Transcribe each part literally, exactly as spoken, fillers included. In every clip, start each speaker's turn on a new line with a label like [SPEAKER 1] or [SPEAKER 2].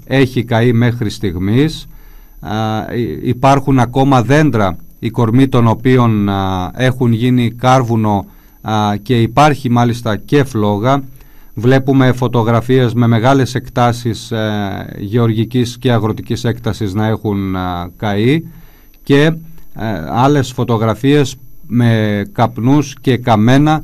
[SPEAKER 1] έχει καεί μέχρι στιγμής. Υπάρχουν ακόμα δέντρα οι κορμοί των οποίων έχουν γίνει κάρβουνο και υπάρχει μάλιστα και φλόγα. Βλέπουμε φωτογραφίες με μεγάλες εκτάσεις γεωργικής και αγροτικής έκτασης να έχουν καεί και άλλες φωτογραφίες με καπνούς και καμένα,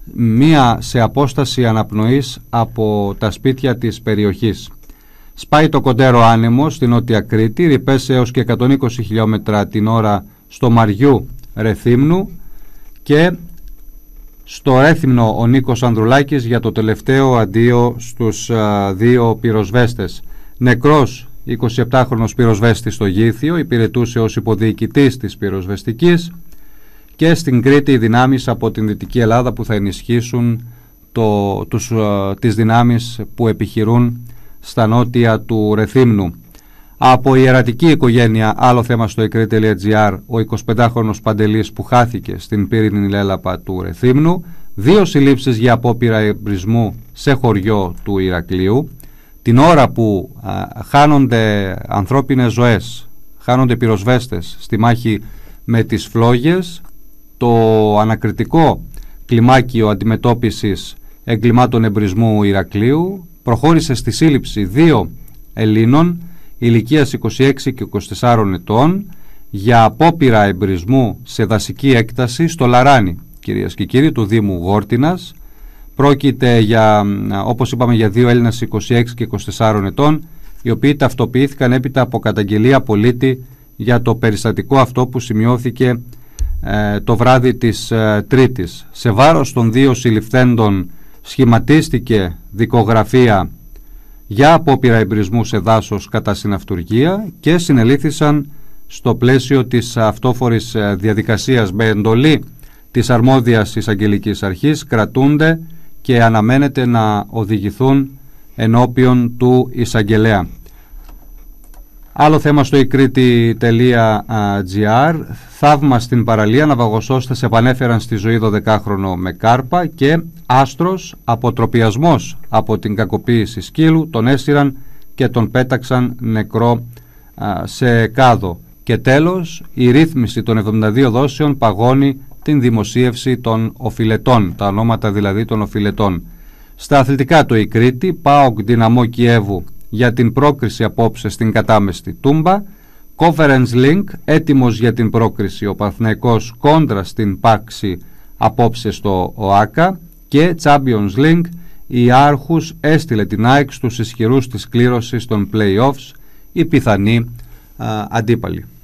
[SPEAKER 1] μία σε απόσταση αναπνοής από τα σπίτια της περιοχής. Σπάει το κοντέρο άνεμο στην Νότια Κρήτη, ρηπές έως και εκατόν είκοσι χιλιόμετρα την ώρα στο Μαριού Ρεθύμνου, και στο Ρέθυμνο ο Νίκος Ανδρουλάκης για το τελευταίο αντίο στους α, δύο πυροσβέστες. Νεκρός εικοσιεπτάχρονος πυροσβέστης στο Γήθιο, υπηρετούσε ως υποδιοικητής της πυροσβεστικής. Και στην Κρήτη οι δυνάμεις από την Δυτική Ελλάδα που θα ενισχύσουν το, τους, α, τις δυνάμεις που επιχειρούν στα νότια του Ρεθύμνου. Από ιερατική οικογένεια, άλλο θέμα στο εκρή τελεία τζι άρ, ο εικοσιπεντάχρονος Παντελής που χάθηκε στην πύρινη λέλαπα του Ρεθύμνου, δύο συλλήψεις για απόπειρα εμπρισμού σε χωριό του Ηρακλείου. Την ώρα που α, χάνονται ανθρώπινες ζωές, χάνονται πυροσβέστες στη μάχη με τις φλόγες, το ανακριτικό κλιμάκιο αντιμετώπισης εγκλημάτων εμπρισμού Ηρακλείου προχώρησε στη σύλληψη δύο Ελλήνων ηλικίας είκοσι έξι και είκοσι τεσσάρων ετών για απόπειρα εμπρισμού σε δασική έκταση στο Λαράνι, κυρίες και κύριοι, του Δήμου Γόρτινας. Πρόκειται για, όπως είπαμε, για δύο Έλληνες είκοσι έξι και είκοσι τεσσάρων ετών, οι οποίοι ταυτοποιήθηκαν έπειτα από καταγγελία πολίτη για το περιστατικό αυτό που σημειώθηκε ε, το βράδυ της ε, Τρίτης. Σε βάρος των δύο συλληφθέντων σχηματίστηκε δικογραφία για απόπειρα εμπρισμού σε δάσος κατά συναυτουργία και συνελήφθησαν στο πλαίσιο της αυτόφορης διαδικασίας με εντολή της αρμόδιας εισαγγελικής αρχής, κρατούνται και αναμένεται να οδηγηθούν ενώπιον του εισαγγελέα. Άλλο θέμα στο εκρήτη τελεία τζι άρ. Θαύμα στην παραλία, ναυαγοσώστες επανέφεραν στη ζωή δωδεκάχρονο με κάρπα, και άστρος αποτροπιασμός από την κακοποίηση σκύλου, τον έσυραν και τον πέταξαν νεκρό α, σε κάδο. Και τέλος, η ρύθμιση των εβδομήντα δύο δόσεων παγώνει την δημοσίευση των οφειλετών, τα ονόματα δηλαδή των οφειλετών. Στα αθλητικά το η Κρήτη, ΠΑΟΚ Δυναμό Κιέβου για την πρόκριση απόψε στην κατάμεστη Τούμπα, Conference Link έτοιμος για την πρόκριση ο Παναθηναϊκός κόντρα στην Πάξη απόψε στο ΟΑΚΑ, και Champions League η Άρχους έστειλε την ΑΕΚ στους ισχυρούς της κλήρωσης των play-offs, η πιθανή α, αντίπαλη.